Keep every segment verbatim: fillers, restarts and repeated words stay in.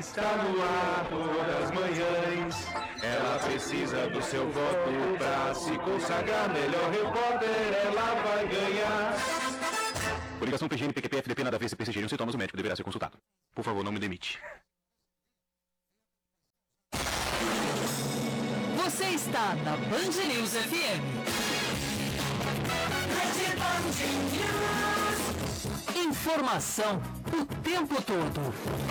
Está no ar todas as manhãs. Ela precisa do seu voto pra se consagrar. Melhor repórter, ela vai ganhar. Coligação P G N, P Q P, F D P, nada a ver, se persistirem os sintomas, o médico deverá ser consultado. Por favor, não me demite. Você está na Band News F M. Informação o tempo todo.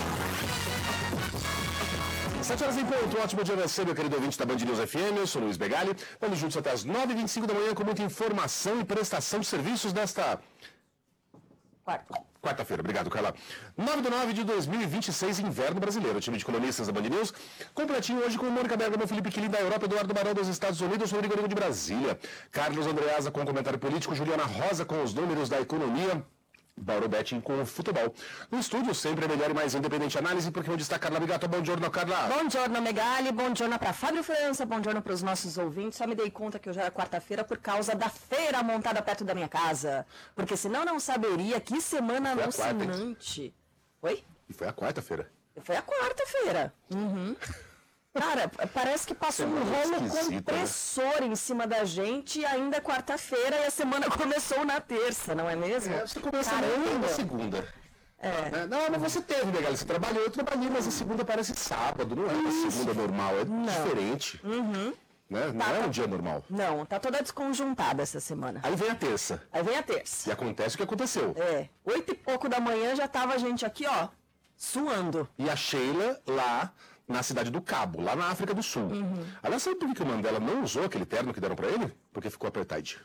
sete horas em ponto, ótimo dia a você, meu querido ouvinte da Band News F M, eu sou Luiz Begali. Vamos juntos até as nove e vinte e cinco da manhã com muita informação e prestação de serviços desta... Quarta. Quarta-feira, obrigado, Carla. nove de nove de dois mil e vinte e seis, inverno brasileiro. O time de colunistas da Band News, completinho hoje com Mônica Bergamo, Felipe Quilin da Europa, Eduardo Barão dos Estados Unidos, Rodrigo Origo de Brasília, Carlos Andreasa com comentário político, Juliana Rosa com os números da economia, Bauro Betting com o futebol. No estúdio, sempre a melhor e mais independente análise, porque onde está Carla Bigato? Bom giorno, Carla. Bom giorno, Megali. Bom giorno para Fábio França. Bom giorno para os nossos ouvintes. Só me dei conta que hoje era quarta-feira por causa da feira montada perto da minha casa. Porque senão não saberia que semana alucinante. Oi? E foi a quarta-feira. Foi a quarta-feira. Uhum. Cara, parece que passou um rolo compressor, né, em cima da gente e ainda é quarta-feira e a semana começou na terça, não é mesmo? É, você começou na segunda. É. Não, mas você teve, Megali, você trabalhou, eu trabalhei, mas a segunda parece sábado, não é uma segunda normal, é não. diferente. Uhum. Né? Não tá, é um dia normal. Não, tá toda desconjuntada essa semana. Aí vem a terça. Aí vem a terça. E acontece o que aconteceu. É, oito e pouco da manhã já tava a gente aqui, ó, suando. E a Sheila lá na cidade do Cabo, lá na África do Sul. Uhum. Aliás, sabe por que o Mandela não usou aquele terno que deram pra ele? Porque ficou apartheid.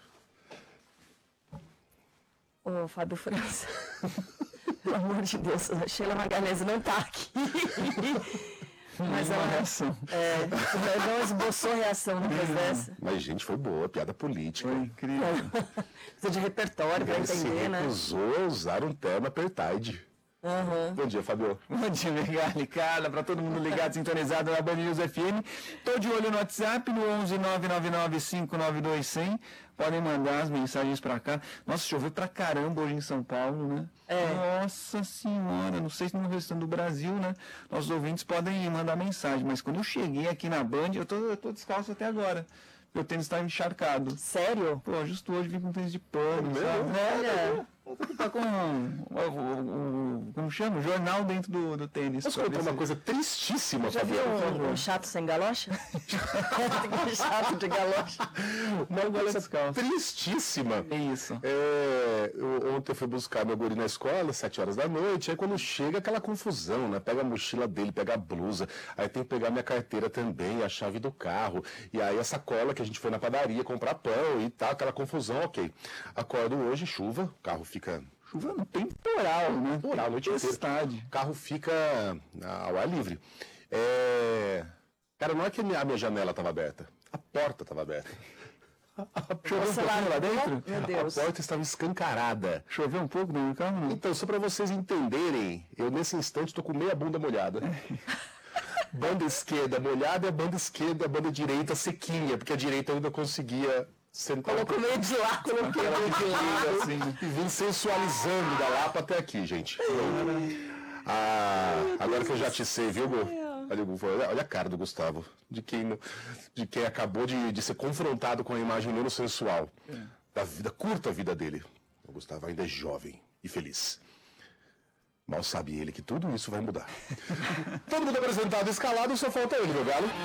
Ô, Fábio França, pelo amor de Deus, a Sheila Magalhães não tá aqui. Mas ela reação. É, não esboçou reação depois dessa. Mas, gente, foi boa, piada política. Foi incrível. Precisa de repertório pra entender, se né? recusou a usar um terno apartheid. Uhum. Bom dia, Fabio. Bom dia, Megali, Carla, para todo mundo ligado, sintonizado na Band News F M. Tô de olho no WhatsApp, no onze nove nove nove cinco nove dois zero zero. Podem mandar as mensagens para cá. Nossa, choveu pra caramba hoje em São Paulo, né? É. Nossa senhora, não sei se no restante do Brasil, né? Nossos ouvintes podem mandar mensagem, mas quando eu cheguei aqui na Band, eu tô, eu tô descalço até agora. Meu tênis tá encharcado. Sério? Pô, justo hoje vim com tênis de pano, sabe? Olha. Tá com um, um, um, como chama? Jornal dentro do, do tênis. Posso contar uma coisa tristíssima, Já Fabio? viu um, um chato sem galocha? um chato de galocha. Uma coisa tristíssima. É isso. É, eu, ontem eu fui buscar meu guri na escola, sete horas da noite, aí quando chega aquela confusão, né? Pega a mochila dele, pega a blusa, aí tem que pegar minha carteira também, a chave do carro, e aí a sacola que a gente foi na padaria comprar pão e tal, aquela confusão, ok. Acordo hoje, chuva, o carro fica... Chuva no temporal, né? Temporal, noite inteira. O carro fica ao ar livre. É... Cara, não é que a minha, a minha janela estava aberta, a porta estava aberta. Choveu um pouquinho lá dentro? Meu Deus. A porta estava escancarada. Choveu um pouco dentro do carro? Não? Então, só para vocês entenderem, eu nesse instante estou com meia bunda molhada. Banda esquerda molhada e a banda esquerda, a banda direita sequinha, porque a direita eu ainda conseguia sentar. Colocou meio de lá, coloquei meio de lado, assim, e vim sensualizando da Lapa até aqui, gente. Ah, agora que eu já te sei, viu, Gu? Olha, olha a cara do Gustavo, de quem, de quem acabou de, de ser confrontado com a imagem menos sensual da vida, curta a vida dele. O Gustavo ainda é jovem e feliz. Mal sabe ele que tudo isso vai mudar. Todo mundo apresentado e escalado, só falta ele, meu galo.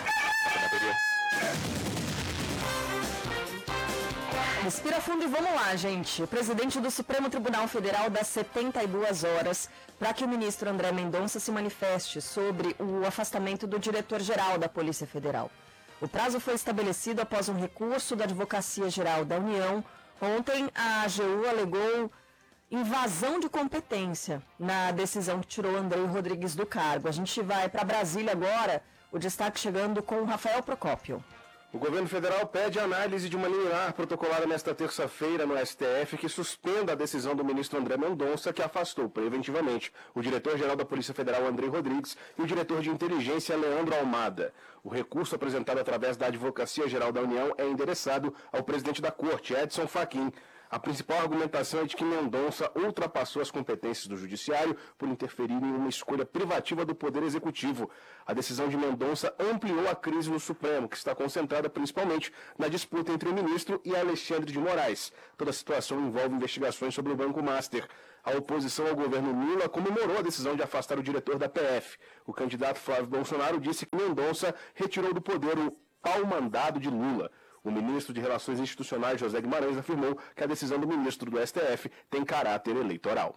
Respira fundo e vamos lá, gente. O presidente do Supremo Tribunal Federal dá setenta e duas horas para que o ministro André Mendonça se manifeste sobre o afastamento do diretor-geral da Polícia Federal. O prazo foi estabelecido após um recurso da Advocacia Geral da União. Ontem, a A G U alegou invasão de competência na decisão que tirou Andrei Rodrigues do cargo. A gente vai para Brasília agora, o destaque chegando com o Rafael Procópio. O governo federal pede análise de uma liminar protocolada nesta terça-feira no S T F que suspenda a decisão do ministro André Mendonça, que afastou preventivamente o diretor-geral da Polícia Federal, Andrei Rodrigues, e o diretor de inteligência, Leandro Almada. O recurso apresentado através da Advocacia Geral da União é endereçado ao presidente da Corte, Edson Fachin. A principal argumentação é de que Mendonça ultrapassou as competências do judiciário por interferir em uma escolha privativa do Poder Executivo. A decisão de Mendonça ampliou a crise no Supremo, que está concentrada principalmente na disputa entre o ministro e Alexandre de Moraes. Toda a situação envolve investigações sobre o Banco Master. A oposição ao governo Lula comemorou a decisão de afastar o diretor da P F. O candidato Flávio Bolsonaro disse que Mendonça retirou do poder o pau-mandado de Lula. O ministro de Relações Institucionais, José Guimarães, afirmou que a decisão do ministro do S T F tem caráter eleitoral.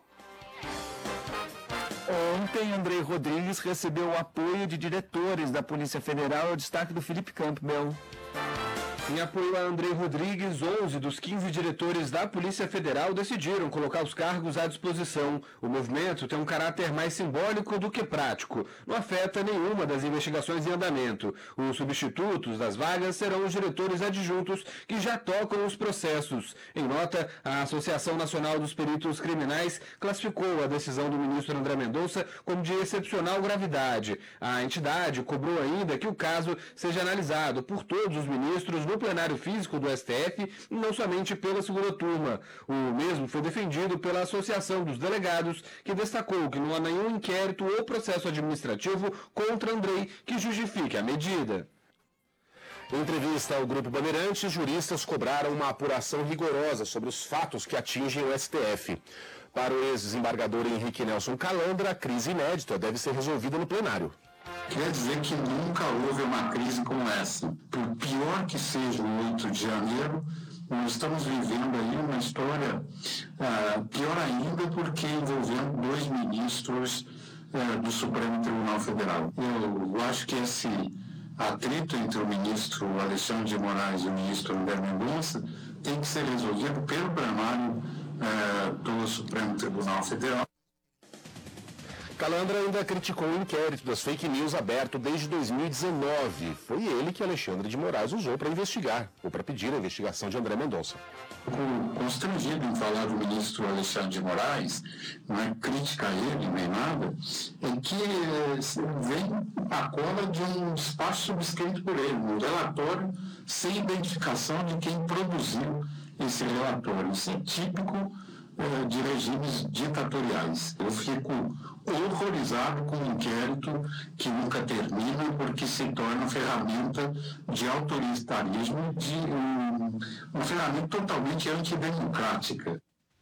Ontem, Andrei Rodrigues recebeu o apoio de diretores da Polícia Federal. É o destaque do Felipe Campbell. Em apoio a Andrei Rodrigues, onze dos quinze diretores da Polícia Federal decidiram colocar os cargos à disposição. O movimento tem um caráter mais simbólico do que prático. Não afeta nenhuma das investigações em andamento. Os substitutos das vagas serão os diretores adjuntos que já tocam os processos. Em nota, a Associação Nacional dos Peritos Criminais classificou a decisão do ministro André Mendonça como de excepcional gravidade. A entidade cobrou ainda que o caso seja analisado por todos os ministros no plenário físico do S T F e não somente pela segunda turma. O mesmo foi defendido pela Associação dos Delegados, que destacou que não há nenhum inquérito ou processo administrativo contra Andrei que justifique a medida. Em entrevista ao Grupo Bandeirantes, juristas cobraram uma apuração rigorosa sobre os fatos que atingem o S T F. Para o ex-desembargador Henrique Nelson Calandra, a crise inédita deve ser resolvida no plenário. Quer dizer que nunca houve uma crise como essa. Por pior que seja o oito de janeiro, nós estamos vivendo aí uma história uh, pior ainda porque envolvendo dois ministros uh, do Supremo Tribunal Federal. Eu, eu acho que esse atrito entre o ministro Alexandre de Moraes e o ministro André Mendonça tem que ser resolvido pelo plenário uh, do Supremo Tribunal Federal. Calandra ainda criticou o inquérito das fake news aberto desde dois mil e dezenove. Foi ele que Alexandre de Moraes usou para investigar, ou para pedir a investigação de André Mendonça. Fico constrangido em falar do ministro Alexandre de Moraes, não é crítica a ele nem nada, é que vem a cola de um despacho subscrito por ele, um relatório sem identificação de quem produziu esse relatório. Isso é típico de regimes ditatoriais. Eu fico horrorizado com um inquérito que nunca termina porque se torna ferramenta de autoritarismo, de um, uma ferramenta totalmente antidemocrática.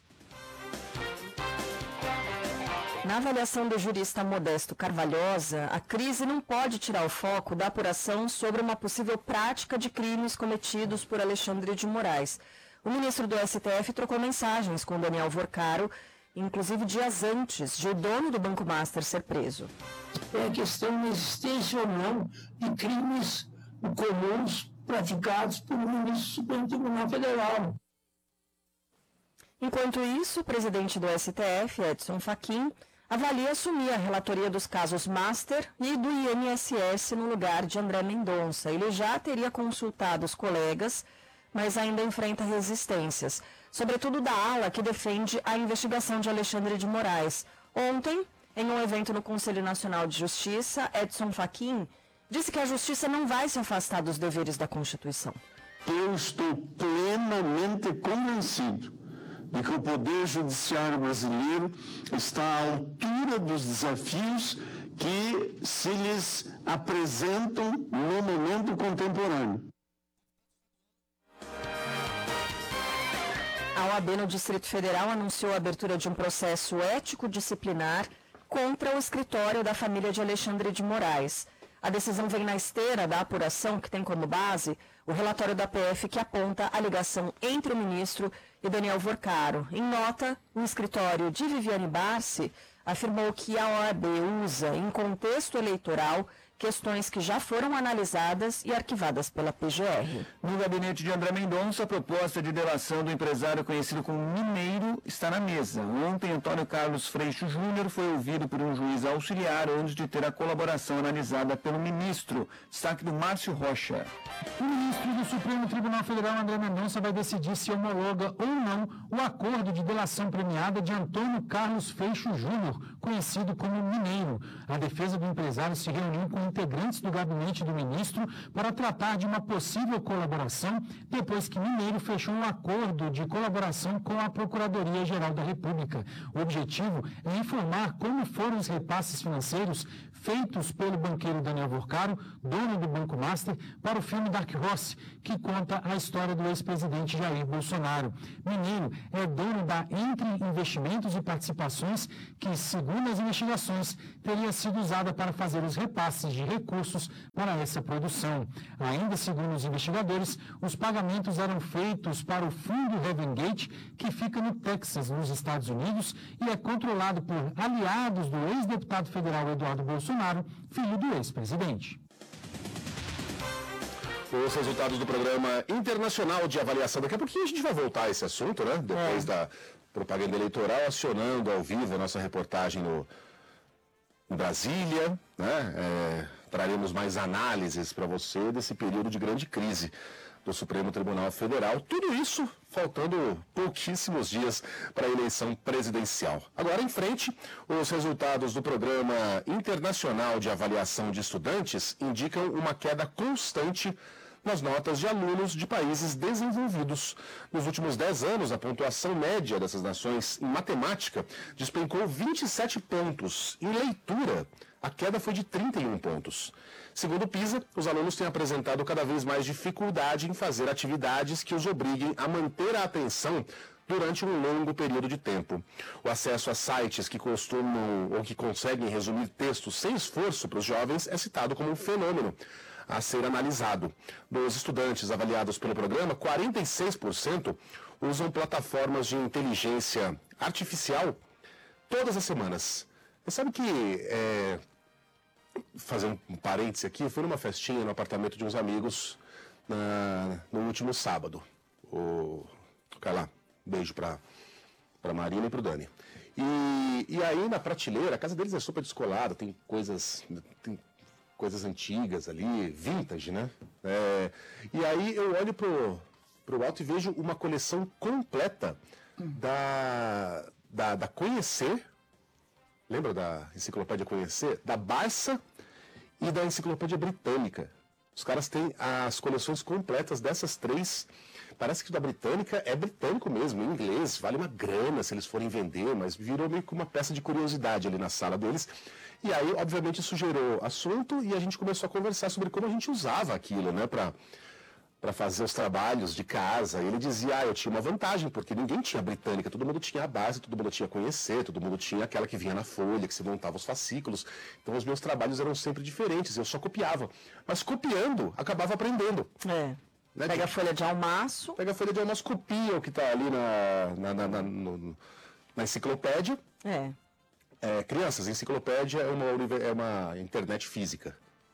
Na avaliação do jurista Modesto Carvalhosa, a crise não pode tirar o foco da apuração sobre uma possível prática de crimes cometidos por Alexandre de Moraes. O ministro do S T F trocou mensagens com Daniel Vorcaro, inclusive dias antes de o dono do Banco Master ser preso. É a questão da existência ou não de crimes comuns praticados pelo ministro do Supremo Tribunal Federal. Enquanto isso, o presidente do S T F, Edson Fachin, avalia assumir a relatoria dos casos Master e do I N S S no lugar de André Mendonça. Ele já teria consultado os colegas, mas ainda enfrenta resistências, sobretudo da ala que defende a investigação de Alexandre de Moraes. Ontem, em um evento no Conselho Nacional de Justiça, Edson Fachin disse que a Justiça não vai se afastar dos deveres da Constituição. Eu estou plenamente convencido de que o Poder Judiciário brasileiro está à altura dos desafios que se lhes apresentam no momento contemporâneo. A O A B no Distrito Federal anunciou a abertura de um processo ético-disciplinar contra o escritório da família de Alexandre de Moraes. A decisão vem na esteira da apuração que tem como base o relatório da P F que aponta a ligação entre o ministro e Daniel Vorcaro. Em nota, o escritório de Viviane Barsi afirmou que a O A B usa, em contexto eleitoral, questões que já foram analisadas e arquivadas pela P G R. No gabinete de André Mendonça, a proposta de delação do empresário conhecido como Mineiro está na mesa. Ontem, Antônio Carlos Freixo Júnior foi ouvido por um juiz auxiliar antes de ter a colaboração analisada pelo ministro. Destaque do Márcio Rocha. O ministro do Supremo Tribunal Federal, André Mendonça, vai decidir se homologa ou não o acordo de delação premiada de Antônio Carlos Freixo Júnior conhecido como Mineiro. A defesa do empresário se reuniu com integrantes do gabinete do ministro para tratar de uma possível colaboração depois que Mineiro fechou um acordo de colaboração com a Procuradoria-Geral da República. O objetivo é informar como foram os repasses financeiros feitos pelo banqueiro Daniel Vorcaro, dono do Banco Master, para o filme Dark Horse, que conta a história do ex-presidente Jair Bolsonaro. Mineiro é dono da Entre Investimentos e Participações, que, segundo as investigações, teria sido usada para fazer os repasses de recursos para essa produção. Ainda segundo os investigadores, os pagamentos eram feitos para o fundo Heaven Gate, que fica no Texas, nos Estados Unidos, e é controlado por aliados do ex-deputado federal Eduardo Bolsonaro, filho do ex-presidente. Os resultados do programa internacional de avaliação. Daqui a pouquinho a gente vai voltar a esse assunto, né? Depois é. da propaganda eleitoral, acionando ao vivo a nossa reportagem no, em Brasília, né? É, traremos mais análises para você desse período de grande crise do Supremo Tribunal Federal. Tudo isso faltando pouquíssimos dias para a eleição presidencial. Agora, em frente, os resultados do Programa Internacional de Avaliação de Estudantes indicam uma queda constante nas notas de alunos de países desenvolvidos. Nos últimos dez anos, a pontuação média dessas nações em matemática despencou vinte e sete pontos. Em leitura, a queda foi de trinta e um pontos. Segundo o PISA, os alunos têm apresentado cada vez mais dificuldade em fazer atividades que os obriguem a manter a atenção durante um longo período de tempo. O acesso a sites que costumam ou que conseguem resumir textos sem esforço para os jovens é citado como um fenômeno a ser analisado. Dos estudantes avaliados pelo programa, quarenta e seis por cento usam plataformas de inteligência artificial todas as semanas. Você sabe que, é, fazer um parêntese aqui, eu fui numa festinha no apartamento de uns amigos na, no último sábado. O, fica lá, beijo pra, pra Marina e pro Dani. E, e aí na prateleira, a casa deles é super descolada, tem coisas, tem coisas antigas ali, vintage, né? É, e aí eu olho pro, pro alto e vejo uma coleção completa da, da, da Conhecer. Lembra da Enciclopédia Conhecer? Da Barça e da Enciclopédia Britânica. Os caras têm as coleções completas dessas três. Parece que o da Britânica é britânico mesmo, em inglês. Vale uma grana se eles forem vender, mas virou meio que uma peça de curiosidade ali na sala deles. E aí, obviamente, isso gerou assunto e a gente começou a conversar sobre como a gente usava aquilo, né, para para fazer os trabalhos de casa. E ele dizia, ah, eu tinha uma vantagem, porque ninguém tinha Britânica, todo mundo tinha a base, todo mundo tinha Conhecer, todo mundo tinha aquela que vinha na folha, que se montava os fascículos. Então os meus trabalhos eram sempre diferentes, eu só copiava. Mas copiando, acabava aprendendo. É. Né? Pega a folha de almaço. Pega a folha de almaço, copia o que está ali na, na, na, na, no, na enciclopédia. É. É, crianças, enciclopédia é uma, é uma internet física,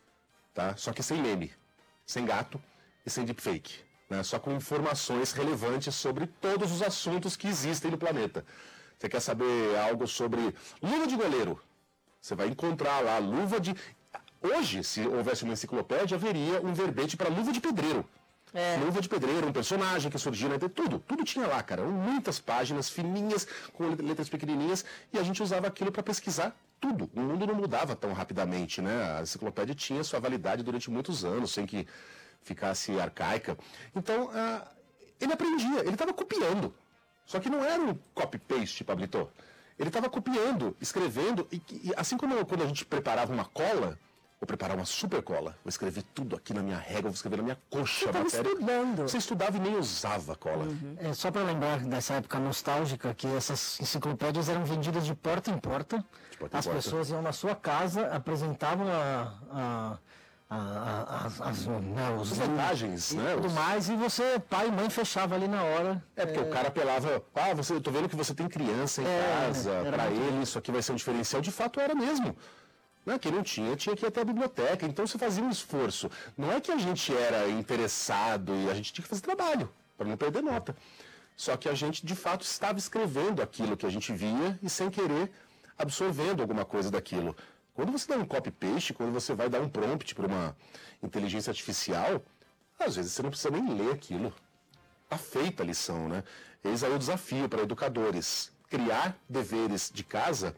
tá? Só que sem meme, sem gato e sem deepfake, né? Só com informações relevantes sobre todos os assuntos que existem no planeta. Você quer saber algo sobre luva de goleiro? Você vai encontrar lá luva de... Hoje, se houvesse uma enciclopédia, haveria um verbete para luva de pedreiro. É. Luva de pedreiro, um personagem que surgiu, né? Tudo, tudo tinha lá, cara. Muitas páginas fininhas, com letras pequenininhas, e a gente usava aquilo para pesquisar tudo. O mundo não mudava tão rapidamente, né? A enciclopédia tinha sua validade durante muitos anos, sem que ficasse arcaica. Então, uh, ele aprendia, ele estava copiando. Só que não era um copy-paste, Pablito. Ele estava copiando, escrevendo, e, e assim como quando a gente preparava uma cola, vou preparar uma super cola, vou escrever tudo aqui na minha régua, vou escrever na minha coxa. Você estava estudando. Você estudava e nem usava cola. Uhum. É, só para lembrar dessa época nostálgica, que essas enciclopédias eram vendidas de porta em porta. porta em As porta. pessoas iam na sua casa, apresentavam a... a... A, a, as, as, né, os As vantagens, e né? tudo os... mais, e você, pai e mãe, fechava ali na hora. É, porque é... o cara apelava, ah, você, eu tô vendo que você tem criança em é, casa, pra ele bom. Isso aqui vai ser um diferencial. De fato era mesmo. Né? Quem não tinha, tinha que ir até a biblioteca, então você fazia um esforço. Não é que a gente era interessado e a gente tinha que fazer trabalho, para não perder nota. Só que a gente, de fato, estava escrevendo aquilo que a gente via e, sem querer, absorvendo alguma coisa daquilo. Quando você dá um copy-paste, quando você vai dar um prompt para uma inteligência artificial, às vezes você não precisa nem ler aquilo. Está feita a lição, né? Eis aí o desafio para educadores. Criar deveres de casa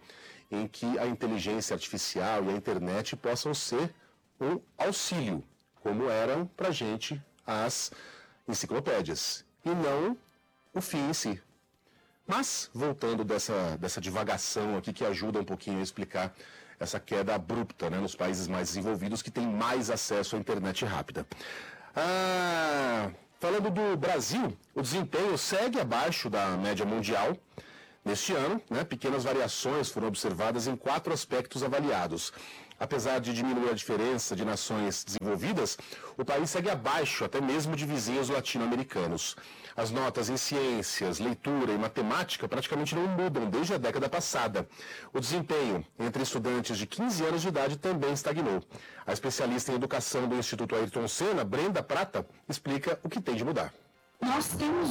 em que a inteligência artificial e a internet possam ser um auxílio, como eram para a gente as enciclopédias, e não o fim em si. Mas, voltando dessa, dessa divagação aqui, que ajuda um pouquinho a explicar essa queda abrupta, né, nos países mais desenvolvidos que têm mais acesso à internet rápida. Ah, falando do Brasil, o desempenho segue abaixo da média mundial. Neste ano, né, pequenas variações foram observadas em quatro aspectos avaliados. Apesar de diminuir a diferença de nações desenvolvidas, o país segue abaixo até mesmo de vizinhos latino-americanos. As notas em ciências, leitura e matemática praticamente não mudam desde a década passada. O desempenho entre estudantes de quinze anos de idade também estagnou. A especialista em educação do Instituto Ayrton Senna, Brenda Prata, explica o que tem de mudar. Nós temos